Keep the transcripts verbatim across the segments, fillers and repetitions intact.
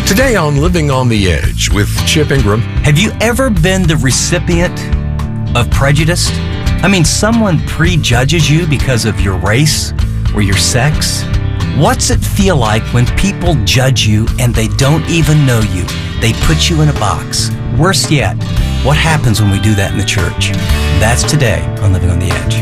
Today on Living on the Edge with Chip Ingram. Have you ever been the recipient of prejudice? I mean, someone prejudges you because of your race or your sex. What's it feel like when people judge you and they don't even know you? They put you in a box. Worse yet, what happens when we do that in the church? That's today on Living on the Edge.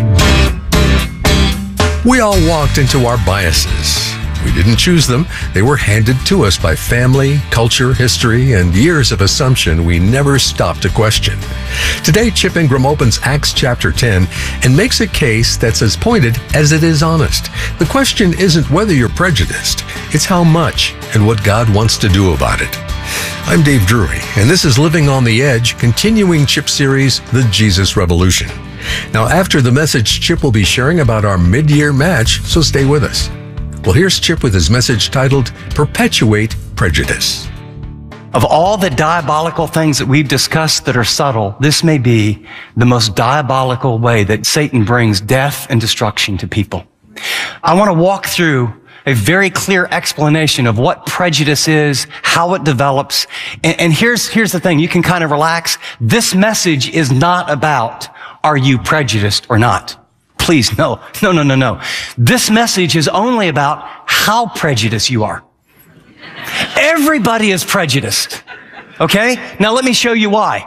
We all walked into our biases. We didn't choose them. They were handed to us by family, culture, history, and years of assumption we never stopped to question. Today, Chip Ingram opens Acts chapter ten and makes a case that's as pointed as it is honest. The question isn't whether you're prejudiced, it's how much and what God wants to do about it. I'm Dave Drury, and this is Living on the Edge, continuing Chip's series, The Jesus Revolution. Now, after the message, Chip will be sharing about our mid-year match, so stay with us. Well, here's Chip with his message titled, Perpetuate Prejudice. Of all the diabolical things that we've discussed that are subtle, this may be the most diabolical way that Satan brings death and destruction to people. I want to walk through a very clear explanation of what prejudice is, how it develops. And, and here's, here's the thing. You can kind of relax. This message is not about, are you prejudiced or not? Please, no, no, no, no, no. This message is only about how prejudiced you are. Everybody is prejudiced. Okay? Now let me show you why.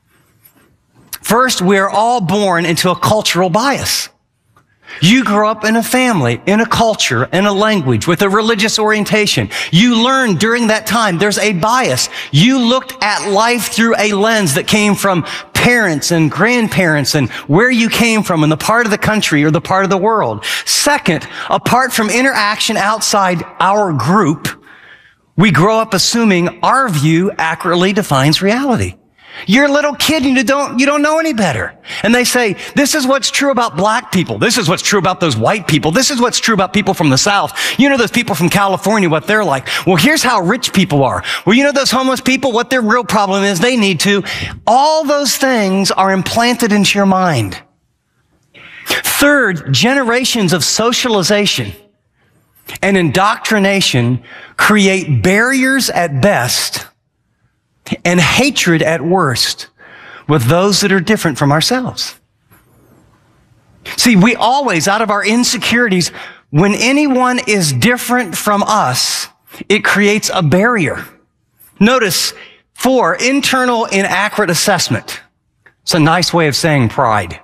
First, we're all born into a cultural bias. You grow up in a family, in a culture, in a language, with a religious orientation. You learn during that time there's a bias. You looked at life through a lens that came from parents and grandparents and where you came from and the part of the country or the part of the world. Second, apart from interaction outside our group, we grow up assuming our view accurately defines reality. You're a little kid and you don't, you don't know any better. And they say, this is what's true about black people. This is what's true about those white people. This is what's true about people from the South. You know those people from California, what they're like. Well, here's how rich people are. Well, you know those homeless people, what their real problem is, they need to. All those things are implanted into your mind. Third, generations of socialization and indoctrination create barriers at best and hatred at worst with those that are different from ourselves. See, we always, out of our insecurities, when anyone is different from us, it creates a barrier. Notice, four, internal inaccurate assessment. It's a nice way of saying pride.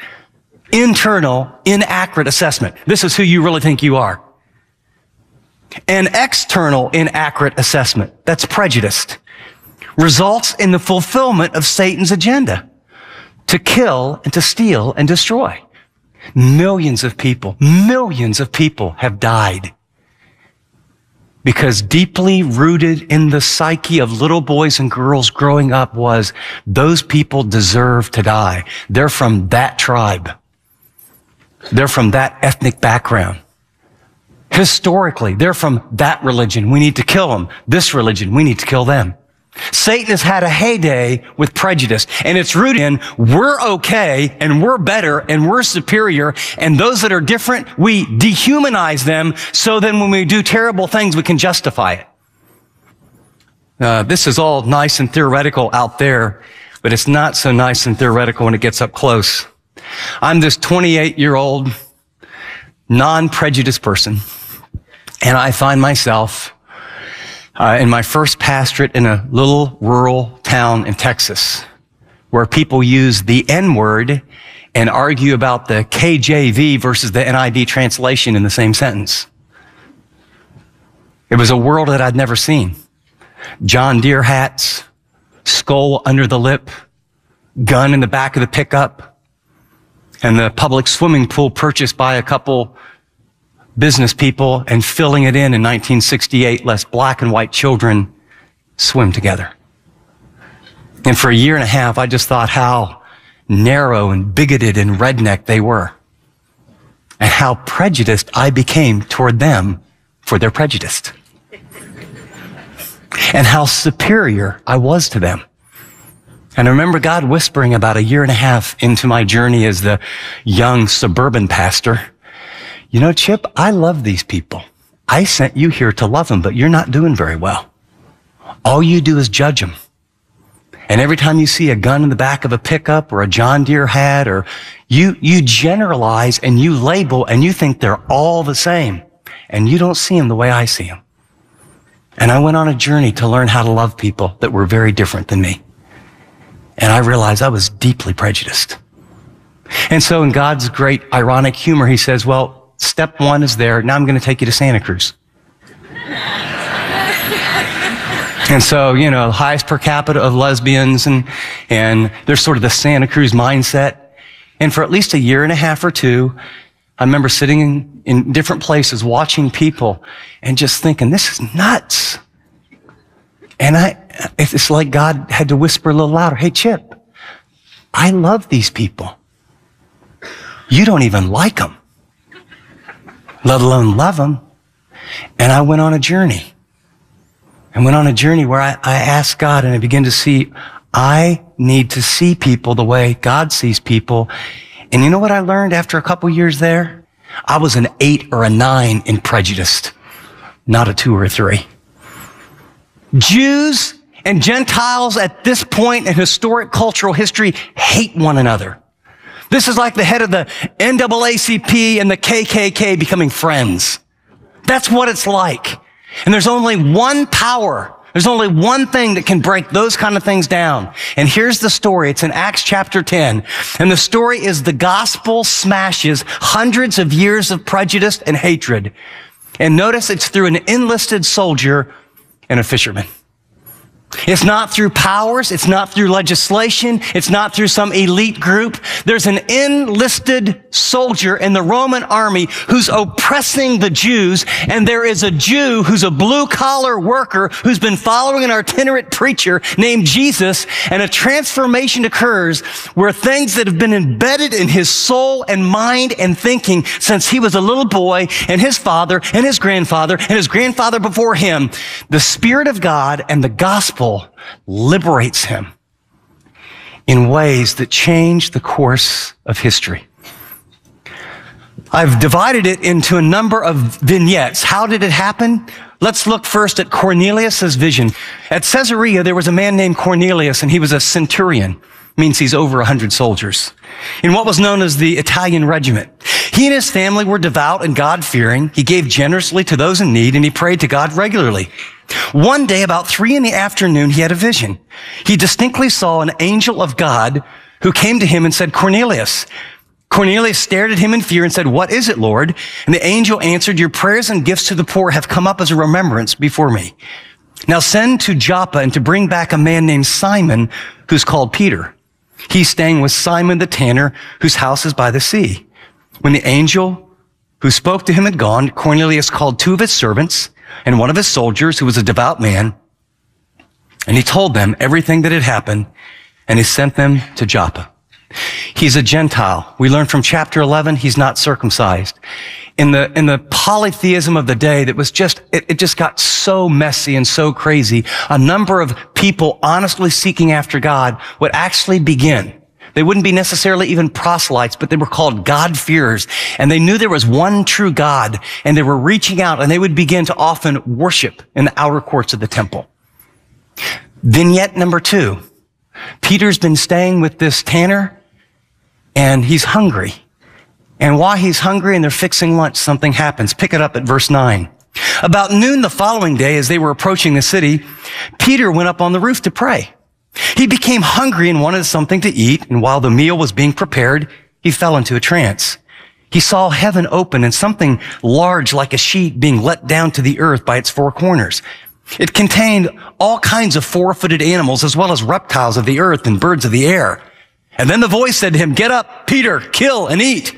Internal inaccurate assessment. This is who you really think you are. And external inaccurate assessment. That's prejudiced. Results in the fulfillment of Satan's agenda to kill and to steal and destroy. Millions of people, millions of people have died because deeply rooted in the psyche of little boys and girls growing up was those people deserve to die. They're from that tribe. They're from that ethnic background. Historically, they're from that religion. We need to kill them. This religion, we need to kill them. Satan has had a heyday with prejudice, and it's rooted in we're okay, and we're better, and we're superior, and those that are different, we dehumanize them, so then when we do terrible things, we can justify it. Uh, this is all nice and theoretical out there, but it's not so nice and theoretical when it gets up close. I'm this twenty-eight-year-old, non-prejudiced person, and I find myself Uh, in my first pastorate in a little rural town in Texas, where people use the N-word and argue about the K J V versus the N I V translation in the same sentence. It was a world that I'd never seen. John Deere hats, skull under the lip, gun in the back of the pickup, and the public swimming pool purchased by a couple business people and filling it in in nineteen sixty-eight, lest black and white children swim together. And for a year and a half, I just thought how narrow and bigoted and redneck they were, and how prejudiced I became toward them for their prejudice, and how superior I was to them. And I remember God whispering about a year and a half into my journey as the young suburban pastor, you know, Chip, I love these people. I sent you here to love them, but you're not doing very well. all you do is judge them. And every time you see a gun in the back of a pickup or a John Deere hat, or you, you generalize and you label and you think they're all the same. And you don't see them the way I see them. And I went on a journey to learn how to love people that were very different than me. And I realized I was deeply prejudiced. And so in God's great ironic humor, he says, well, step one is there. Now I'm going to take you to Santa Cruz. And so, you know, highest per capita of lesbians, and, and there's sort of the Santa Cruz mindset. And for at least a year and a half or two, I remember sitting in, in different places watching people and just thinking, this is nuts. And I, it's like God had to whisper a little louder, hey, Chip, I love these people. You don't even like them, let alone love them. And I went on a journey. I went on a journey where I, I asked God, and I began to see, I need to see people the way God sees people. And you know what I learned after a couple years there? I was an eight or a nine in prejudice, not a two or a three. Jews and Gentiles at this point in historic cultural history hate one another. This is like the head of the N double A C P and the K K K becoming friends. That's what it's like. And there's only one power. There's only one thing that can break those kind of things down. And here's the story. It's in Acts chapter ten. And the story is the gospel smashes hundreds of years of prejudice and hatred. And notice it's through an enlisted soldier and a fisherman. It's not through powers. It's not through legislation. It's not through some elite group. There's an enlisted soldier in the Roman army who's oppressing the Jews. And there is a Jew who's a blue-collar worker who's been following an itinerant preacher named Jesus. And a transformation occurs where things that have been embedded in his soul and mind and thinking since he was a little boy, and his father and his grandfather and his grandfather before him, the Spirit of God and the gospel liberates him in ways that change the course of history. I've divided it into a number of vignettes. How did it happen? Let's look first at Cornelius' vision. At Caesarea, there was a man named Cornelius, and he was a centurion. Means he's over a hundred soldiers in what was known as the Italian regiment. He and his family were devout and God-fearing. He gave generously to those in need, and he prayed to God regularly. One day, about three in the afternoon, he had a vision. He distinctly saw an angel of God who came to him and said, Cornelius. Cornelius stared at him in fear and said, what is it, Lord? And the angel answered, your prayers and gifts to the poor have come up as a remembrance before me. Now send to Joppa and to bring back a man named Simon, who's called Peter. He's staying with Simon the tanner, whose house is by the sea. When the angel who spoke to him had gone, Cornelius called two of his servants and one of his soldiers, who was a devout man, and he told them everything that had happened, and he sent them to Joppa. He's a Gentile. We learn from chapter eleven, he's not circumcised. In the, in the polytheism of the day that was just, it, it just got so messy and so crazy, a number of people honestly seeking after God would actually begin. They wouldn't be necessarily even proselytes, but they were called God-fearers. And they knew there was one true God, and they were reaching out, and they would begin to often worship in the outer courts of the temple. Vignette number two. Peter's been staying with this tanner, and he's hungry. And while he's hungry and they're fixing lunch, something happens. Pick it up at verse nine. About noon the following day, as they were approaching the city, Peter went up on the roof to pray. He became hungry and wanted something to eat, and while the meal was being prepared, he fell into a trance. He saw heaven open and something large like a sheet being let down to the earth by its four corners. It contained all kinds of four-footed animals as well as reptiles of the earth and birds of the air. And then the voice said to him, get up, Peter, kill and eat.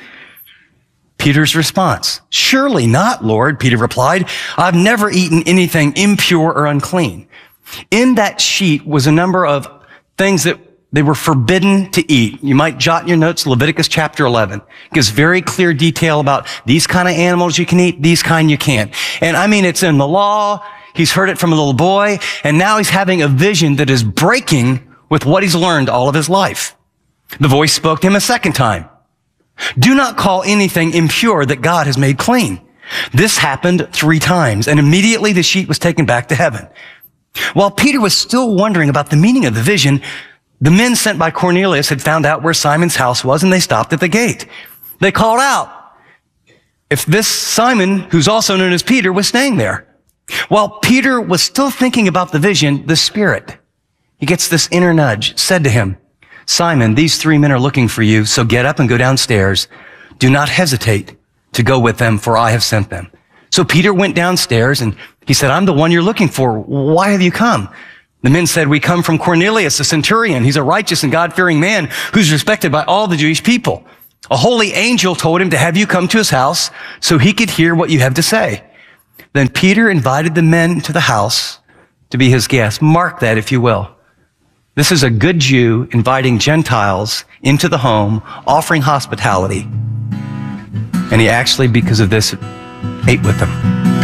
Peter's response, surely not, Lord, Peter replied. I've never eaten anything impure or unclean. In that sheet was a number of things that they were forbidden to eat. You might jot in your notes, Leviticus chapter eleven. It gives very clear detail about these kind of animals you can eat, these kind you can't. And I mean, it's in the law. He's heard it from a little boy, and now he's having a vision that is breaking with what he's learned all of his life. The voice spoke to him a second time. Do not call anything impure that God has made clean. This happened three times, and immediately the sheet was taken back to heaven. While Peter was still wondering about the meaning of the vision, the men sent by Cornelius had found out where Simon's house was, and they stopped at the gate. They called out if this Simon, who's also known as Peter, was staying there. While Peter was still thinking about the vision, the Spirit, he gets this inner nudge, said to him, Simon, these three men are looking for you, so get up and go downstairs. Do not hesitate to go with them, for I have sent them. So Peter went downstairs and he said, I'm the one you're looking for. Why have you come? The men said, we come from Cornelius, the centurion. He's a righteous and God-fearing man who's respected by all the Jewish people. A holy angel told him to have you come to his house so he could hear what you have to say. Then Peter invited the men to the house to be his guests. Mark that, if you will. This is a good Jew inviting Gentiles into the home, offering hospitality. And he actually, because of this, ate with them.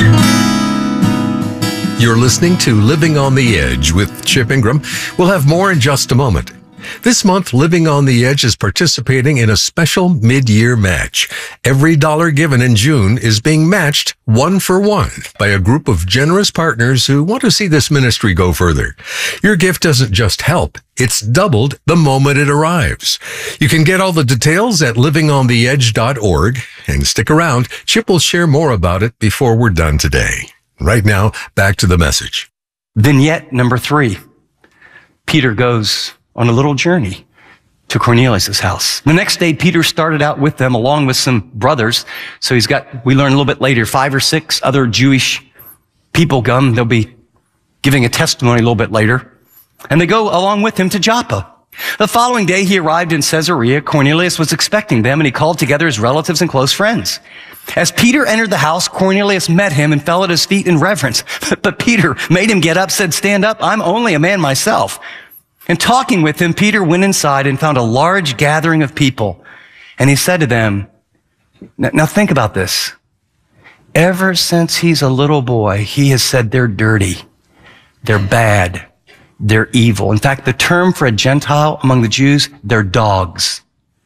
You're listening to Living on the Edge with Chip Ingram. We'll have more in just a moment. This month, Living on the Edge is participating in a special mid-year match. Every dollar given in June is being matched one for one by a group of generous partners who want to see this ministry go further. Your gift doesn't just help, it's doubled the moment it arrives. You can get all the details at living on the edge dot org, and stick around. Chip will share more about it before we're done today. Right now, back to the message. Vignette number three. Peter goes on a little journey to Cornelius' house. The next day, Peter started out with them along with some brothers. So he's got, we learn a little bit later, five or six other Jewish people come. They'll be giving a testimony a little bit later. And they go along with him to Joppa. The following day, he arrived in Caesarea. Cornelius was expecting them, and he called together his relatives and close friends. As Peter entered the house, Cornelius met him and fell at his feet in reverence. But Peter made him get up, said, stand up, I'm only a man myself. And talking with him, Peter went inside and found a large gathering of people. And he said to them, now think about this. Ever since he's a little boy, he has said they're dirty, they're bad, they're evil. In fact, the term for a Gentile among the Jews, they're dogs.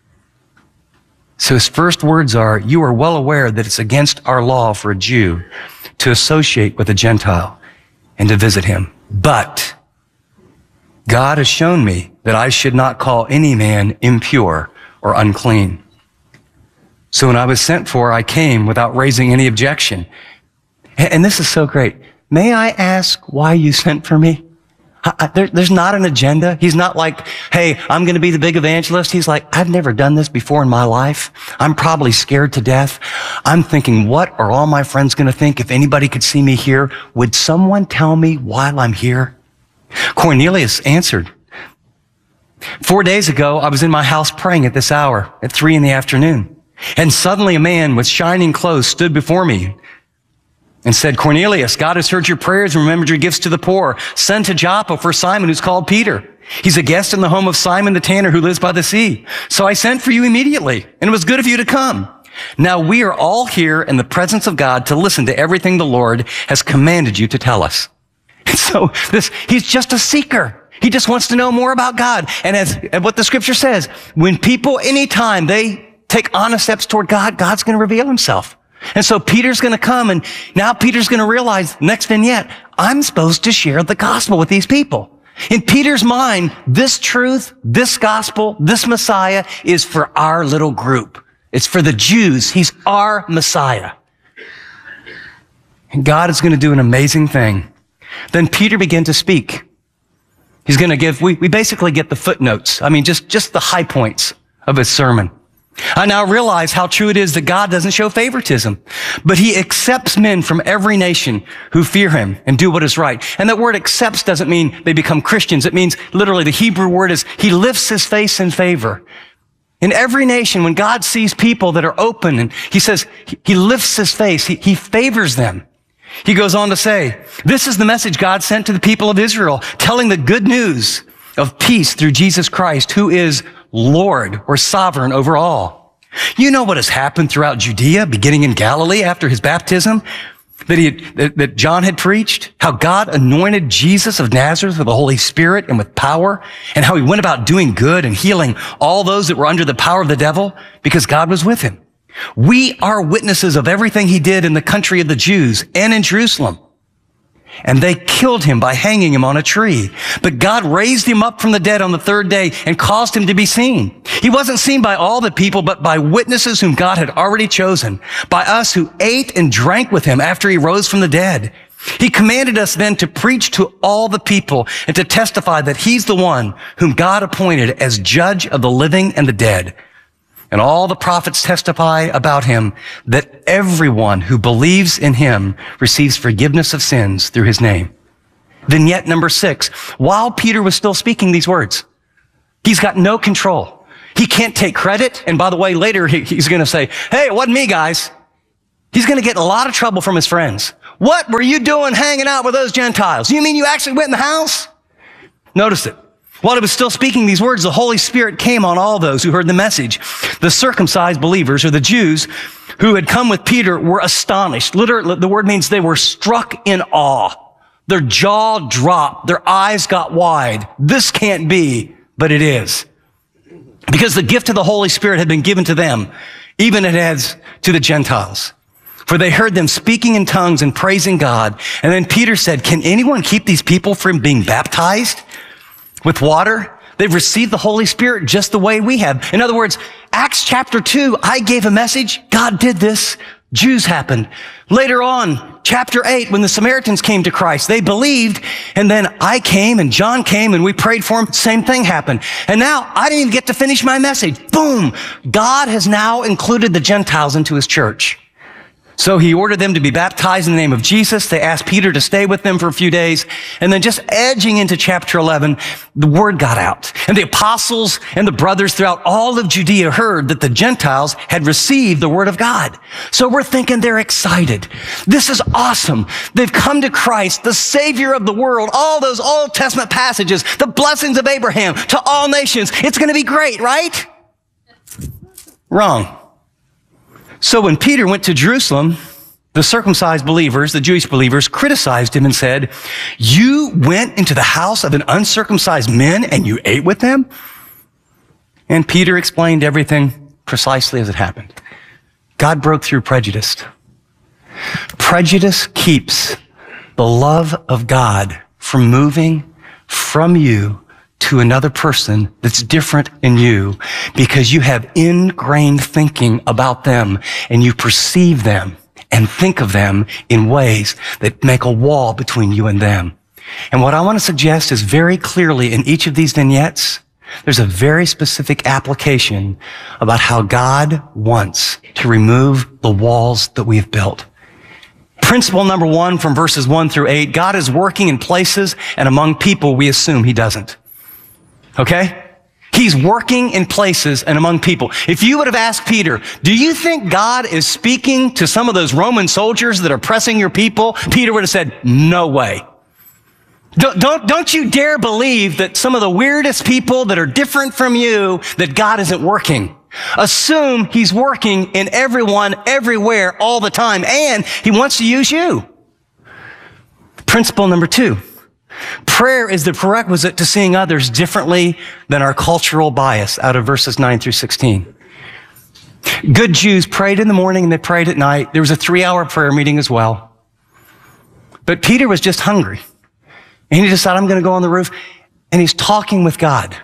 So his first words are, you are well aware that it's against our law for a Jew to associate with a Gentile and to visit him. But God has shown me that I should not call any man impure or unclean. So when I was sent for, I came without raising any objection. And this is so great. May I ask why you sent for me? There, there's not an agenda. He's not like, hey, I'm going to be the big evangelist. He's like, I've never done this before in my life. I'm probably scared to death. I'm thinking, what are all my friends going to think if anybody could see me here? Would someone tell me while I'm here? Cornelius answered, four days ago, I was in my house praying at this hour at three in the afternoon. And suddenly a man with shining clothes stood before me and said, Cornelius, God has heard your prayers and remembered your gifts to the poor. Send to Joppa for Simon, who's called Peter. He's a guest in the home of Simon the tanner who lives by the sea. So I sent for you immediately, and it was good of you to come. Now we are all here in the presence of God to listen to everything the Lord has commanded you to tell us. And so this, he's just a seeker. He just wants to know more about God. And as and what the scripture says, when people, anytime they take honest steps toward God, God's going to reveal himself. And so Peter's going to come, and now Peter's going to realize, next vignette, I'm supposed to share the gospel with these people. In Peter's mind, this truth, this gospel, this Messiah is for our little group. It's for the Jews. He's our Messiah. And God is going to do an amazing thing. Then Peter began to speak. He's going to give, we, we basically get the footnotes. I mean, just, just the high points of his sermon. I now realize how true it is that God doesn't show favoritism, but he accepts men from every nation who fear him and do what is right. And that word accepts doesn't mean they become Christians. It means literally the Hebrew word is he lifts his face in favor. In every nation, when God sees people that are open and he says, he lifts his face, he, he favors them. He goes on to say, this is the message God sent to the people of Israel, telling the good news of peace through Jesus Christ, who is Lord or sovereign over all. You know what has happened throughout Judea, beginning in Galilee after his baptism, that he had, that, that John had preached, how God anointed Jesus of Nazareth with the Holy Spirit and with power, and how he went about doing good and healing all those that were under the power of the devil because God was with him. We are witnesses of everything he did in the country of the Jews and in Jerusalem. and they killed him by hanging him on a tree. But God raised him up from the dead on the third day and caused him to be seen. He wasn't seen by all the people, but by witnesses whom God had already chosen, by us who ate and drank with him after he rose from the dead. He commanded us then to preach to all the people and to testify that he's the one whom God appointed as judge of the living and the dead. And all the prophets testify about him that everyone who believes in him receives forgiveness of sins through his name. Vignette number six. While Peter was still speaking these words, he's got no control. He can't take credit. And by the way, later he, he's going to say, hey, it wasn't me, guys. He's going to get in a lot of trouble from his friends. What were you doing hanging out with those Gentiles? You mean you actually went in the house? Notice it. While he was still speaking these words, the Holy Spirit came on all those who heard the message. The circumcised believers, or the Jews who had come with Peter, were astonished. Literally, the word means they were struck in awe. Their jaw dropped. Their eyes got wide. This can't be, but it is. Because the gift of the Holy Spirit had been given to them, even it has to the Gentiles. For they heard them speaking in tongues and praising God. And then Peter said, can anyone keep these people from being baptized with water? They've received the Holy Spirit just the way we have. In other words, Acts chapter two, I gave a message. God did this. Jews happened. Later on, chapter eight, when the Samaritans came to Christ, they believed. And then I came and John came and we prayed for him. Same thing happened. And now I didn't even get to finish my message. Boom. God has now included the Gentiles into his church. So he ordered them to be baptized in the name of Jesus. They asked Peter to stay with them for a few days. And then just edging into chapter eleven, the word got out. And the apostles and the brothers throughout all of Judea heard that the Gentiles had received the word of God. So we're thinking they're excited. This is awesome. They've come to Christ, the Savior of the world, all those Old Testament passages, the blessings of Abraham to all nations. It's going to be great, right? Wrong. So when Peter went to Jerusalem, the circumcised believers, the Jewish believers, criticized him and said, you went into the house of an uncircumcised man and you ate with them? And Peter explained everything precisely as it happened. God broke through prejudice. Prejudice keeps the love of God from moving from you to another person that's different in you because you have ingrained thinking about them and you perceive them and think of them in ways that make a wall between you and them. And what I want to suggest is very clearly in each of these vignettes, there's a very specific application about how God wants to remove the walls that we've built. Principle number one from verses one through eight, God is working in places and among people we assume he doesn't. Okay? He's working in places and among people. If you would have asked Peter, do you think God is speaking to some of those Roman soldiers that are pressing your people? Peter would have said, no way. Don't, don't, don't you dare believe that some of the weirdest people that are different from you, that God isn't working. Assume he's working in everyone, everywhere, all the time, and he wants to use you. Principle number two. Prayer is the prerequisite to seeing others differently than our cultural bias out of verses nine through sixteen. Good Jews prayed in the morning and they prayed at night. There was a three-hour prayer meeting as well. But Peter was just hungry. And he decided, I'm going to go on the roof. And he's talking with God.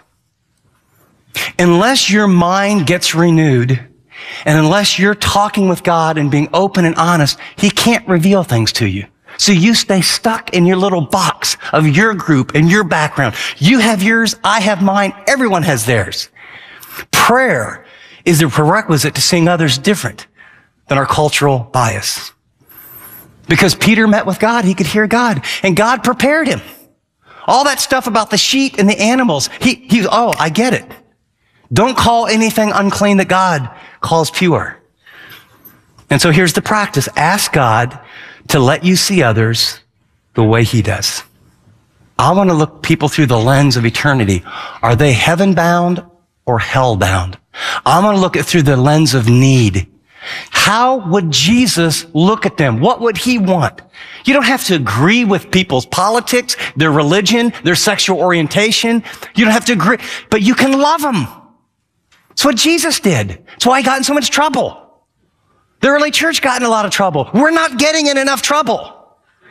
Unless your mind gets renewed, and unless you're talking with God and being open and honest, he can't reveal things to you. So you stay stuck in your little box of your group and your background. You have yours, I have mine, everyone has theirs. Prayer is the prerequisite to seeing others different than our cultural bias. Because Peter met with God, he could hear God, and God prepared him. All that stuff about the sheep and the animals, he, he, oh, I get it. Don't call anything unclean that God calls pure. And so here's the practice. Ask God to let you see others the way he does. I want to look people through the lens of eternity. Are they heaven-bound or hell-bound? I want to look at through the lens of need. How would Jesus look at them? What would he want? You don't have to agree with people's politics, their religion, their sexual orientation. You don't have to agree, but you can love them. That's what Jesus did. That's why he got in so much trouble. The early church got in a lot of trouble. We're not getting in enough trouble.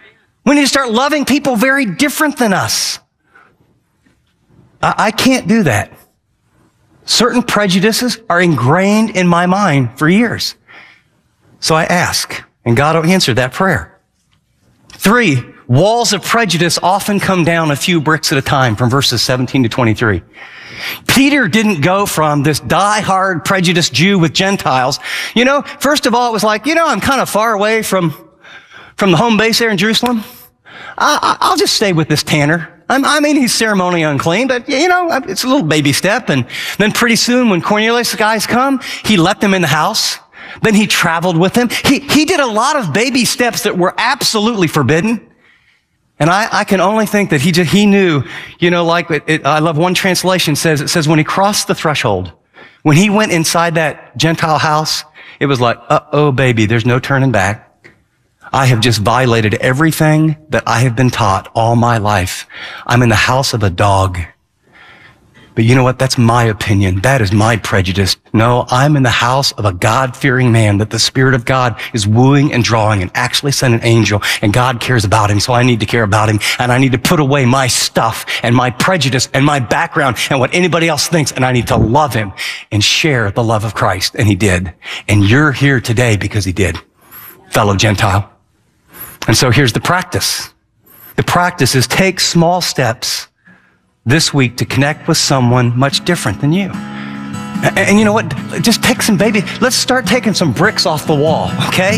We need to start loving people very different than us. I, I can't do that. Certain prejudices are ingrained in my mind for years. So I ask, and God will answer that prayer. Three, walls of prejudice often come down a few bricks at a time from verses seventeen to twenty-three. Peter didn't go from this die-hard prejudiced Jew with Gentiles. You know, first of all, it was like, you know, I'm kind of far away from, from the home base there in Jerusalem. I, I'll just stay with this tanner. I'm, I mean, he's ceremonially unclean, but, you know, it's a little baby step. And then pretty soon when Cornelius' guys come, he let them in the house. Then he traveled with them. He, he did a lot of baby steps that were absolutely forbidden. And I, I can only think that he just, he knew, you know, like it, it, I love one translation says, it says when he crossed the threshold, when he went inside that Gentile house, it was like, uh-oh, baby, there's no turning back. I have just violated everything that I have been taught all my life. I'm in the house of a dog. But you know what? That's my opinion. That is my prejudice. No, I'm in the house of a God-fearing man that the Spirit of God is wooing and drawing and actually sent an angel, and God cares about him, so I need to care about him, and I need to put away my stuff and my prejudice and my background and what anybody else thinks, and I need to love him and share the love of Christ. And he did. And you're here today because he did, fellow Gentile. And so here's the practice. The practice is take small steps this week to connect with someone much different than you. And, and you know what? Just take some baby, let's start taking some bricks off the wall, okay?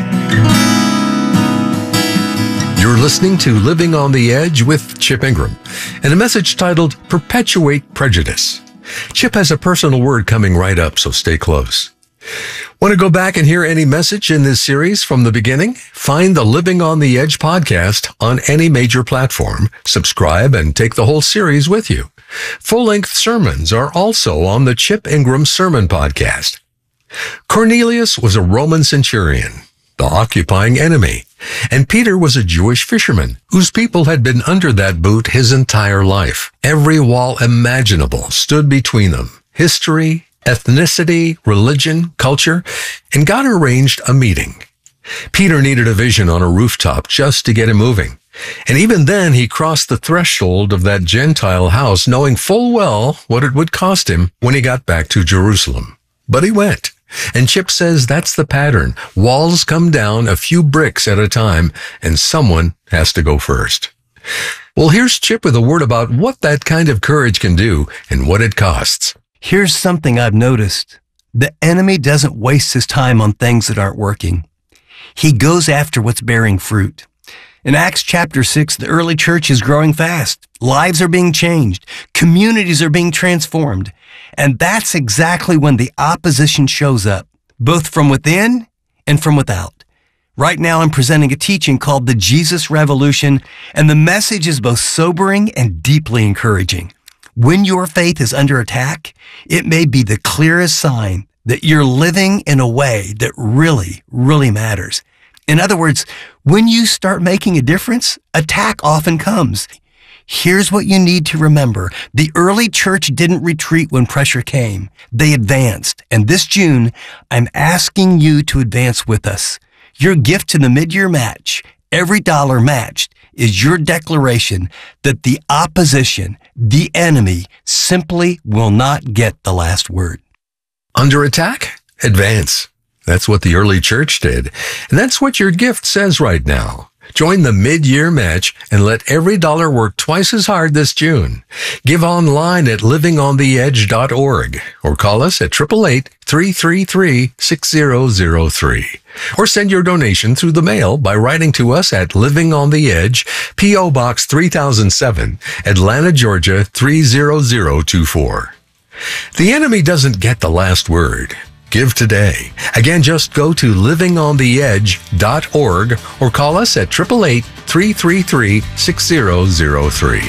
You're listening to Living on the Edge with Chip Ingram and a message titled Perpetuate Prejudice. Chip has a personal word coming right up, so stay close. Want to go back and hear any message in this series from the beginning? Find the Living on the Edge podcast on any major platform. Subscribe and take the whole series with you. Full-length sermons are also on the Chip Ingram Sermon Podcast. Cornelius was a Roman centurion, the occupying enemy, and Peter was a Jewish fisherman whose people had been under that boot his entire life. Every wall imaginable stood between them. History, ethnicity, religion, culture, and God arranged a meeting. Peter needed a vision on a rooftop just to get him moving. And even then, he crossed the threshold of that Gentile house, knowing full well what it would cost him when he got back to Jerusalem. But he went. And Chip says that's the pattern. Walls come down a few bricks at a time, and someone has to go first. Well, here's Chip with a word about what that kind of courage can do and what it costs. Here's something I've noticed. The enemy doesn't waste his time on things that aren't working. He goes after what's bearing fruit. In Acts chapter six, the early church is growing fast. Lives are being changed. Communities are being transformed. And that's exactly when the opposition shows up, both from within and from without. Right now, I'm presenting a teaching called The Jesus Revolution, and the message is both sobering and deeply encouraging. When your faith is under attack, it may be the clearest sign that you're living in a way that really, really matters. In other words, when you start making a difference, attack often comes. Here's what you need to remember. The early church didn't retreat when pressure came. They advanced. And this June, I'm asking you to advance with us. Your gift to the mid-year match, every dollar matched, is your declaration that the opposition, the enemy, simply will not get the last word. Under attack? Advance. That's what the early church did. And that's what your gift says right now. Join the mid-year match and let every dollar work twice as hard this June. Give online at living on the edge dot org or call us at eight eight eight, three three three, six zero zero three. Or send your donation through the mail by writing to us at Living on the Edge, P O Box three thousand seven, Atlanta, Georgia three zero zero two four. The enemy doesn't get the last word. Give today. Again, just go to living on the edge dot org or call us at eight eight eight, three three three, six zero zero three.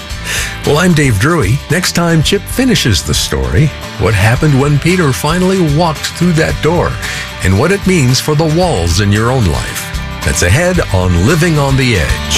Well, I'm Dave Drury. Next time Chip finishes the story, what happened when Peter finally walked through that door and what it means for the walls in your own life. That's ahead on Living on the Edge.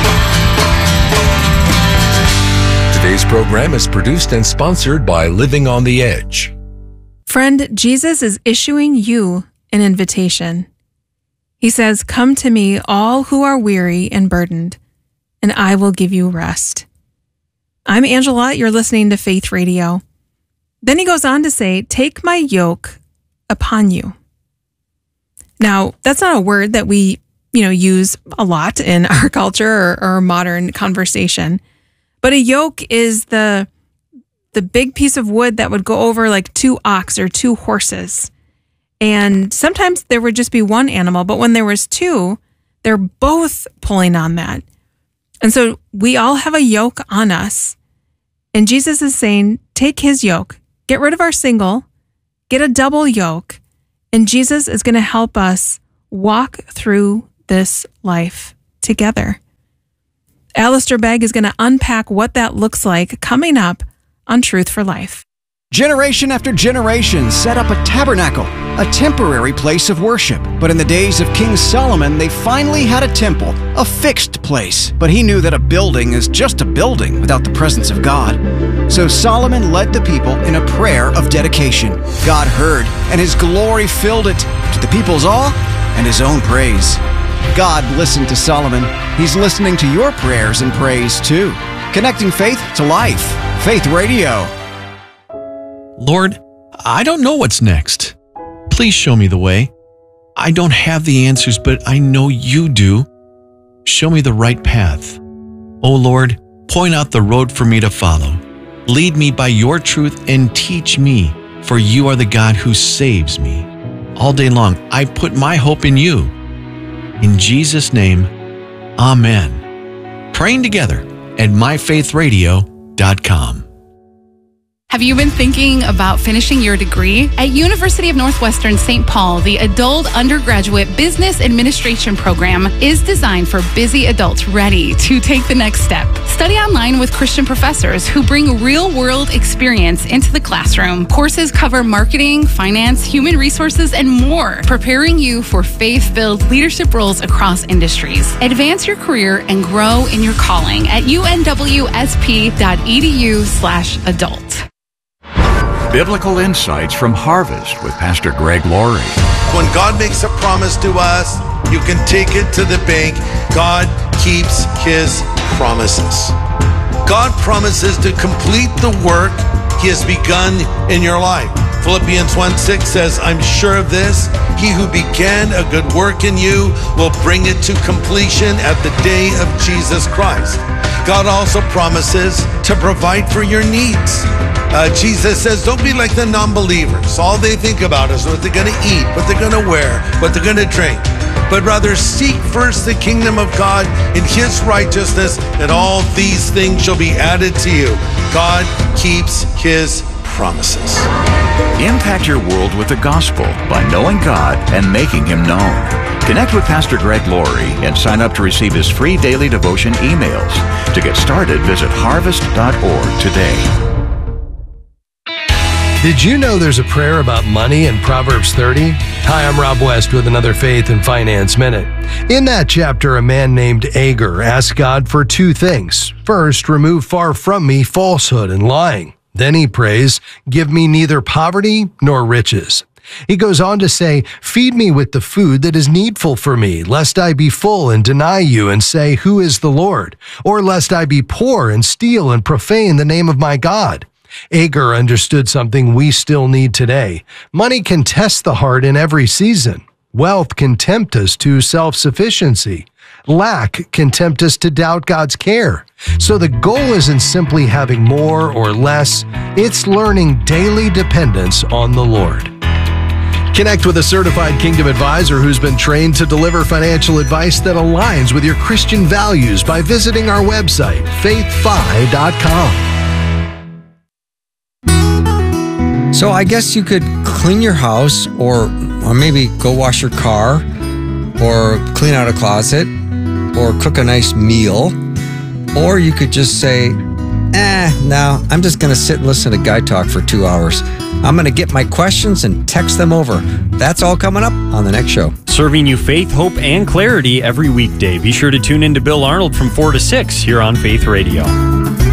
Today's program is produced and sponsored by Living on the Edge. Friend, Jesus is issuing you an invitation. He says, "Come to me, all who are weary and burdened, and I will give you rest. I'm Angela. You're listening to Faith Radio. Then he goes on to say, take my yoke upon you. Now, that's not a word that we, you know, use a lot in our culture or, or modern conversation. But a yoke is the the big piece of wood that would go over like two ox or two horses. And sometimes there would just be one animal, but when there was two, they're both pulling on that. And so we all have a yoke on us. And Jesus is saying, take his yoke, get rid of our single, get a double yoke, and Jesus is going to help us walk through this life together. Alistair Begg is going to unpack what that looks like coming up on Truth for Life. Generation after generation set up a tabernacle, a temporary place of worship. But in the days of King Solomon, they finally had a temple, a fixed place. But he knew that a building is just a building without the presence of God. So Solomon led the people in a prayer of dedication. God heard, and his glory filled it, to the people's awe and his own praise. God listened to Solomon. He's listening to your prayers and praise too. Connecting faith to life. Faith Radio. Lord, I don't know what's next. Please show me the way. I don't have the answers, but I know you do. Show me the right path. Oh Lord, point out the road for me to follow. Lead me by your truth and teach me, for you are the God who saves me. All day long, I put my hope in you. In Jesus' name, Amen. Praying together at my faith radio dot com. Have you been thinking about finishing your degree? At University of Northwestern Saint Paul, the Adult Undergraduate Business Administration program is designed for busy adults ready to take the next step. Study online with Christian professors who bring real-world experience into the classroom. Courses cover marketing, finance, human resources, and more, preparing you for faith-filled leadership roles across industries. Advance your career and grow in your calling at U N W S P dot E D U slash adult. Biblical Insights from Harvest with Pastor Greg Laurie. When God makes a promise to us, you can take it to the bank. God keeps his promises. God promises to complete the work he has begun in your life. Philippians one six says, I'm sure of this, he who began a good work in you will bring it to completion at the day of Jesus Christ. God also promises to provide for your needs. Uh, Jesus says, don't be like the non-believers. All they think about is what they're going to eat, what they're going to wear, what they're going to drink. But rather seek first the kingdom of God and his righteousness, and all these things shall be added to you. God keeps his promises. Impact your world with the gospel by knowing God and making him known. Connect with Pastor Greg Laurie and sign up to receive his free daily devotion emails. To get started, visit harvest dot org today. Did you know there's a prayer about money in Proverbs thirty? Hi, I'm Rob West with another Faith and Finance Minute. In that chapter, a man named Agur asked God for two things. First, remove far from me falsehood and lying. Then he prays, give me neither poverty nor riches. He goes on to say, feed me with the food that is needful for me, lest I be full and deny you and say, who is the Lord? Or lest I be poor and steal and profane the name of my God. Agur understood something we still need today. Money can test the heart in every season. Wealth can tempt us to self-sufficiency. Lack can tempt us to doubt God's care. So the goal isn't simply having more or less, it's learning daily dependence on the Lord. Connect with a certified Kingdom advisor who's been trained to deliver financial advice that aligns with your Christian values by visiting our website, faith fi dot com. So I guess you could clean your house or, or maybe go wash your car or clean out a closet or cook a nice meal. Or you could just say, eh, no, I'm just going to sit and listen to Guy Talk for two hours. I'm going to get my questions and text them over. That's all coming up on the next show. Serving you faith, hope, and clarity every weekday. Be sure to tune in to Bill Arnold from four to six here on Faith Radio.